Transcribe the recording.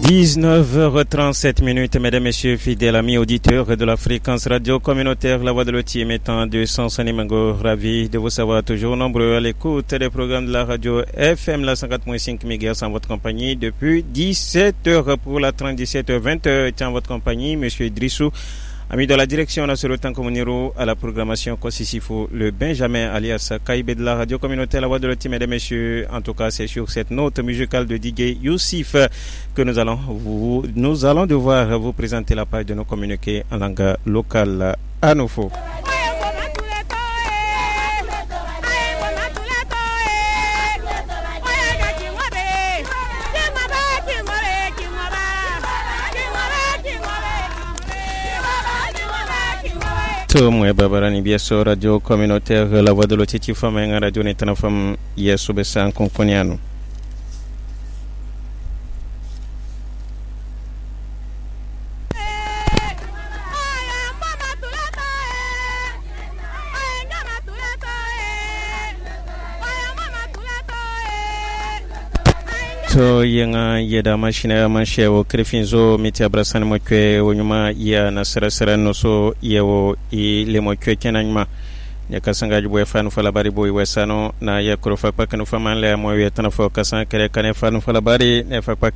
19h37, mesdames et messieurs, fidèles amis auditeurs de la fréquence radio communautaire La Voix de l'Oti émettant de Sansanimango, ravi de vous savoir toujours nombreux à l'écoute des programmes de la radio FM, la 104.5 MHz en votre compagnie depuis 17h pour la 37h20 en votre compagnie, monsieur Idrissou. Amis de la direction, on a sur le temps communero à la programmation Kosisifo, le Benjamin alias Kaïbé de la radio communautaire La Voix de l'Oti, mesdames et messieurs. En tout cas, c'est sur cette note musicale de DJ Youssif que nous allons devoir vous présenter la page de nos communiqués en langue locale à nouveau. Moi Babarani Bieso radio communautaire La Voix de l'Oti femme radio netana femme yeso besan konkoniano to yenga yeda machine manche o krefinzo meti abrasane mokwe onyuma ya nasara no so yewo i le mokwe kenanma yakasanga jbo fanu fala bari boy wesano na yakro fa pakano fa manle mo yetana fo kasan kere kane fanu fala bari ne fa